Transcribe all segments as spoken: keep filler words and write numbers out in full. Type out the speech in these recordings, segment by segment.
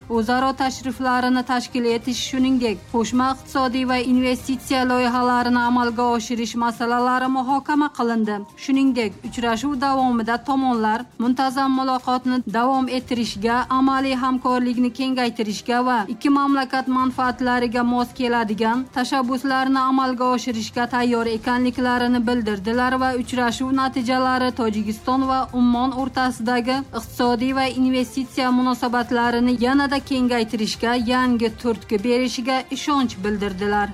o'zaro tashriflarini tashkil etish, shuningdek, qo'shma iqtisodiy va investitsiya loyihalarini amalga oshirish masalalari muhokama qilindi. Shuningdek, uchrashuv davomida tomonlar muntazam muloqotni davom ettirishga, amaliy hamkorlikni kengaytirishga va ikki mamlakat manfaatlariga mos keladigan tashabbuslarni amalga oshirishga tayyor ekanliklarini bildirdilar va uchrashuv natijalari Tojikiston va Ummon o'rtasidagi iqtisodiy va investitsiya munosabatlarini yanada kengaytirishga, yangi turtki berishiga ishonch bildirdilar.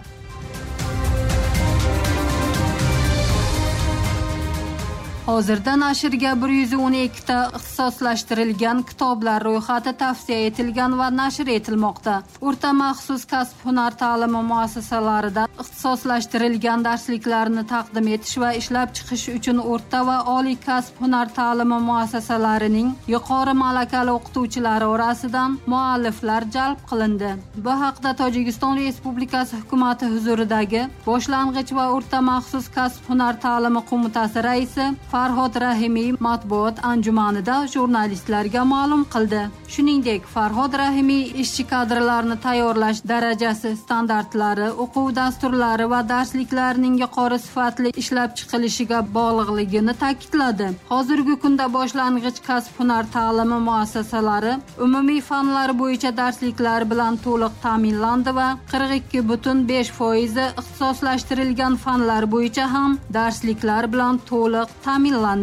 Hozirda nashrga bir yuz o'n ikki ta ixtisoslashtirilgan kitoblar ro'yxati tavsiya etilgan va nashr etilmoqda. O'rta maxsus kasb-hunar ta'limi muassasalarida ixtisoslashtirilgan darsliklarni taqdim etish va ishlab chiqish uchun o'rta va oliy kasb-hunar ta'limi muassasalarining yuqori malakali o'qituvchilari orasidan mualliflar jalb qilindi. Bu haqda Tojikiston Respublikasi hukumati huzuridagi boshlang'ich va o'rta maxsus kasb-hunar ta'limi qo'mitasi raisi Farhod Rahimiy matbuot anjumanida jurnalistlarga ma'lum qildi. Shuningdek, Farhod Rahimiy ishchi kadrlarni tayyorlash darajasi, standartlari, o'quv dasturlari va darsliklarning yuqori sifatli ishlab chiqilishiga bog'liqligini ta'kidladi. Hozirgi kunda boshlang'ich kasb-hunar ta'limi muassasalari umumiy fanlar bo'yicha darsliklar bilan to'liq ta'minlandi va qirq ikki butun besh foiz ixtisoslashtirilgan fanlar bo'yicha ham darsliklar bilan to'liq ta'minlandi.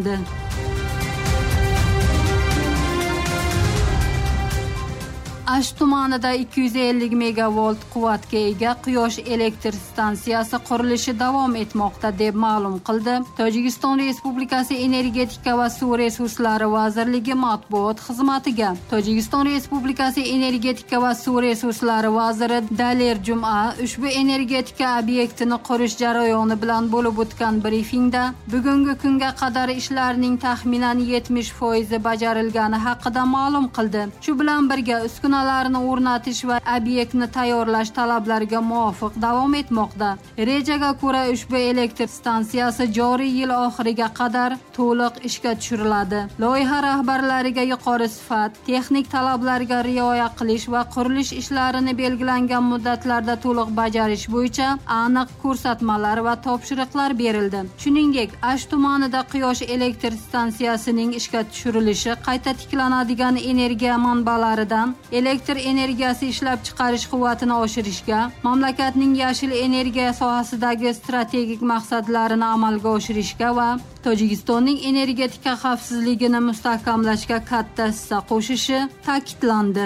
Ash tumanida ikki yuz ellik megavolt quvvatga ega quyosh elektr stansiyasi qurilishi davom etmoqda deb ma'lum qildi Tojikiston Respublikasi Energetika va suv resurslari vazirligi matbuot xizmatiga. Tojikiston Respublikasi Energetika va suv resurslari vaziri Daler Juma ushbu energetika obyektini qurish jarayoni bilan bo'lib o'tgan brifingda bugungi kunga qadar ishlarning taxminan yetmish foiz bajarilgani haqida ma'lum qildi. Shu bilan birga uskuna larni o'rnatish va obyektni tayyorlash talablariga muvofiq davom etmoqda. Rejaga ko'ra ushbu elektr stansiyasi joriy yil oxiriga qadar to'liq ishga tushiriladi. Loyiha rahbarlariga yuqori sifat, texnik talablarga rioya qilish va qurilish ishlarini belgilangan muddatlarda to'liq bajarish bo'yicha aniq ko'rsatmalar va topshiriqlar berildi. Shuningdek, Ash tumanida quyosh elektr stansiyasining ishga tushirilishi qayta tiklanadigan energiya manbalaridan elektr energiyasi ishlab chiqarish quvvatini oshirishga, mamlakatning yashil energiya sohasidagi strategik maqsadlarini amalga oshirishga va Tojikistonning energetika xavfsizligini mustahkamlashga katta hissa qo'shishi ta'kidlandi.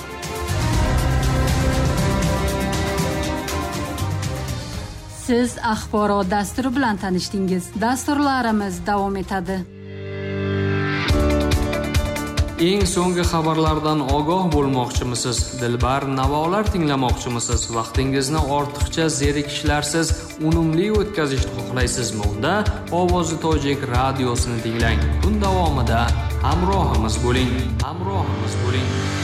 Siz axborot dasturi bilan tanishdingiz. Dasturlarimiz davom etadi. Eng so'nggi xabarlardan ogoh bo'lmoqchimisiz? Dilbar navolar tinglamoqchimisiz? Vaqtingizni ortiqcha zerikishlarsiz unumli o'tkazishni xohlaysizmi? Unda Ovozi Tojik radiosini tinglang. Kun davomida hamrohimiz bo'ling. Hamrohimiz bo'ling.